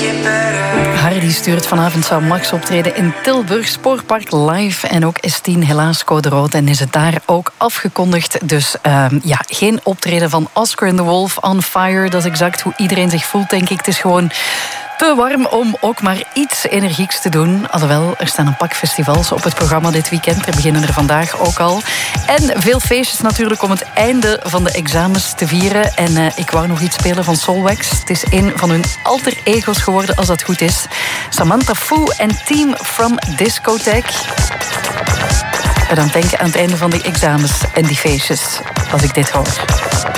Hardy stuurt vanavond zou Max optreden in Tilburg, Spoorpark Live. En ook S10 helaas code rood en is het daar ook afgekondigd. Dus geen optreden van Oscar and the Wolf on Fire. Dat is exact hoe iedereen zich voelt, denk ik. Het is gewoon te warm om ook maar iets energieks te doen. Alhoewel, er staan een pak festivals op het programma dit weekend. Er beginnen er vandaag ook al. En veel feestjes natuurlijk om het einde van de examens te vieren. En ik wou nog iets spelen van Soulwax. Het is een van hun alter ego's geworden, als dat goed is. Samantha Fu en Team from Discotheque. En dan denken aan het einde van die examens en die feestjes, als ik dit hoor.